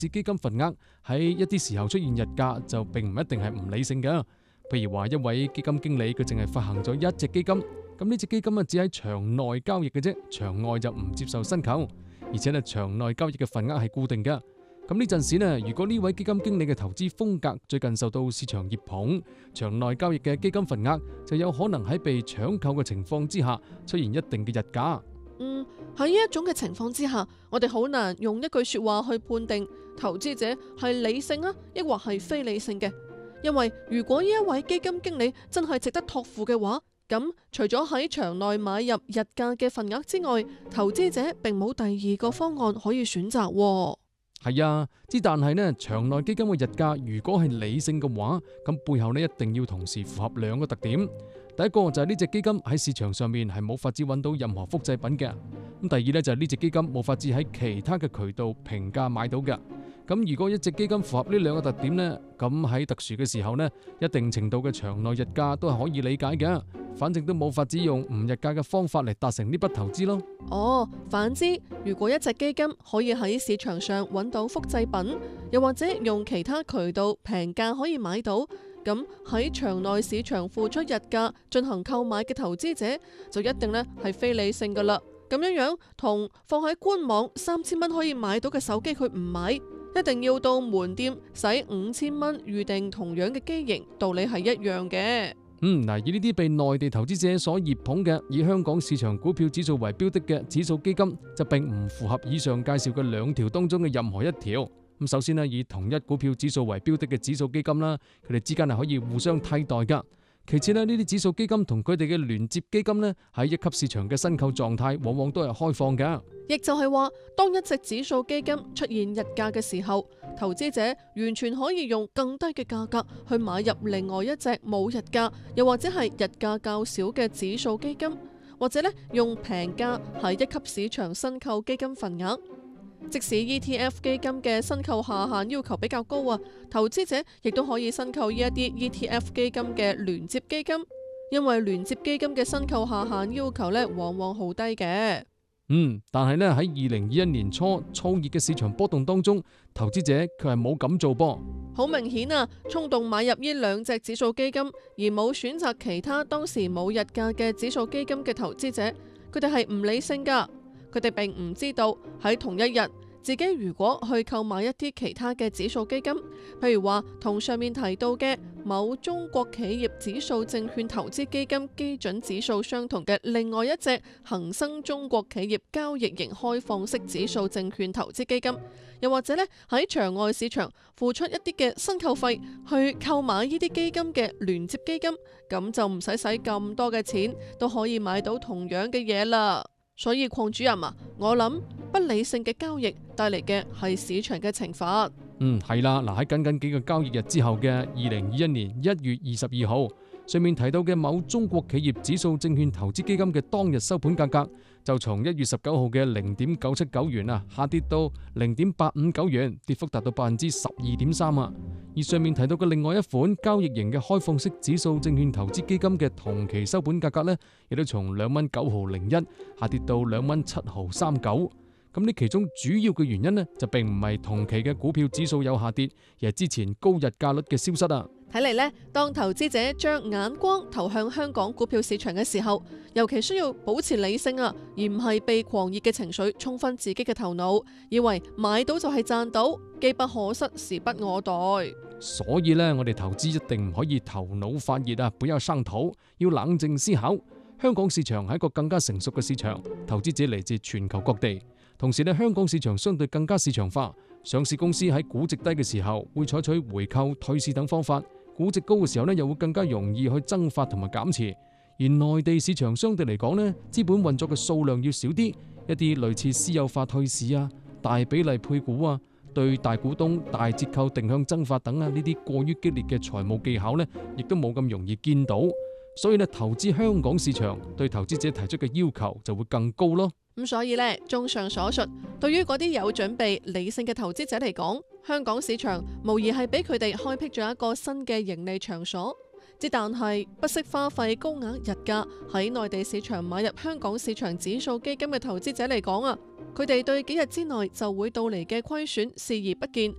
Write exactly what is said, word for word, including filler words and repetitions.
置基金份額喺一啲時候出現溢價，就並唔一定係唔理性嘅。譬如話一位基金經理佢淨係發行咗一隻基金，咁呢隻基金啊只喺場內交易嘅啫，場外就唔接受申購，而且咧場內交易嘅份額係固定嘅。咁呢陣時呢，如果呢位基金經理嘅投資風格最近受到市場熱捧，場內交易嘅基金份額就有可能喺被搶購嘅情況之下出現一定嘅溢價。 嗯，喺呢一種嘅情況之下，我哋好難用一句說話去判定投資者係理性啊，抑或係非理性嘅。因為如果呢一位基金經理真係值得託付嘅話，咁除咗喺場內買入溢價嘅份額之外，投資者並冇第二個方案可以選擇喎。 係啊，之但係呢，場內基金嘅溢價如果係理性嘅話，咁背後呢一定要同時符合兩個特點。第一個就係呢隻基金喺市場上面係冇法子揾到任何複製品嘅。咁第二呢，就係呢隻基金冇法子喺其他嘅渠道平價買到嘅。咁如果一隻基金符合呢兩個特點呢，咁喺特殊嘅時候呢，一定程度嘅場內溢價都係可以理解嘅。反正都冇法子用唔溢價嘅方法嚟達成呢筆投資咯。 哦，反之，如果一隻基金可以喺市場上揾到複製品，又或者用其他渠道平價可以買到，咁喺場內市場付出溢價進行購買嘅投資者就一定咧係非理性噶啦。咁樣樣同放喺官網三千蚊可以買到嘅手機佢唔買，一定要到門店使五千蚊預定同樣嘅機型，道理係一樣嘅。 嗯，嗱，以呢啲被內地投資者所熱捧嘅，以香港市場股票指數為標的嘅指數基金，就並唔符合以上介紹嘅兩條當中嘅任何一條。咁首先呢，以同一股票指數為標的嘅指數基金啦，佢哋之間係可以互相替代噶。其次呢，呢啲指數基金同佢哋嘅聯接基金呢，喺一級市場嘅申購狀態，往往都係開放嘅。 亦就係話，當一隻指數基金出現溢價嘅時候，投資者完全可以用更低嘅價格去買入另外一隻冇溢價，又或者係溢價較少嘅指數基金，或者咧用平價喺一級市場申購基金份額。即使 E T F 基金嘅申購下限要求比較高啊，投資者亦都可以申購呢一啲 E T F 基金嘅聯接基金，因為聯接基金嘅申購下限要求咧往往好低嘅。 嗯，但係咧喺二零二一年初燥熱嘅市場波動當中，投資者佢係冇咁做噃。 好明顯啊，衝動買入呢兩隻指數基金，而冇選擇其他當時冇溢價嘅指數基金嘅投資者，佢哋係唔理性噶。佢哋並唔知道喺同一日，自己如果去購買一啲其他嘅指數基金，譬如話同上面提到嘅某中國企業指數證券投資基金基準指數相同嘅另外一隻恒生中國企業交易型開放式指數證券投資基金，又或者咧喺場外市場付出一啲嘅申購費去購買呢啲基金嘅聯接基金，咁就唔使使咁多嘅錢都可以買到同樣嘅嘢啦。所以鄺主任啊，我諗不理性嘅交易帶嚟嘅係市場嘅懲罰。 嗯，係啦，嗱喺僅僅幾個交易日之後嘅二零二一年一月二十二號，上面提到嘅某中國企業指數證券投資基金嘅當日收盤價格就從一月十九號嘅零點九七九元啊，下跌到零點八五九元，跌幅達到百分之十二點三啊。而上面提到嘅另外一款交易型嘅開放式指數證券投資基金嘅同期收盤價格呢，亦都從兩蚊九毫零一下跌到兩蚊七毫三九。咁呢其中主要嘅原因呢，就並唔係同期嘅股票指數有下跌，而係之前高溢價率嘅消失啊。 睇嚟呢，當投資者將眼光投向香港股票市場嘅時候，尤其需要保持理性啊，而唔係被狂熱嘅情緒沖昏自己嘅頭腦，以為買到就係賺到，機不可失，時不我待。 所以呢，我哋投資一定唔可以頭腦發熱啊，不要上頭，要冷靜思考。香港市場係一個更加成熟嘅市場，投資者嚟自全球各地。同時呢，香港市場相對更加市場化，上市公司喺估值低嘅時候會採取回購、退市等方法；估值高嘅時候呢，又會更加容易去增發同埋減持。而內地市場相對嚟講呢，資本運作嘅數量要少啲，一啲類似私有化退市啊、大比例配股啊、對大股東大折扣定向增發等啊，呢啲過於激烈嘅財務技巧呢，亦都冇咁容易見到。所以呢，投資香港市場對投資者提出嘅要求就會更高咯。 咁所以呢，綜上所述，對於嗰啲有準備、理性嘅投資者嚟講，香港市場無疑係俾佢哋開闢咗一個新嘅盈利場所。之但係不惜花費高額溢價喺內地市場買入香港市場指數基金嘅投資者嚟講啊，佢哋對幾日之內就會到嚟嘅虧損視而不見，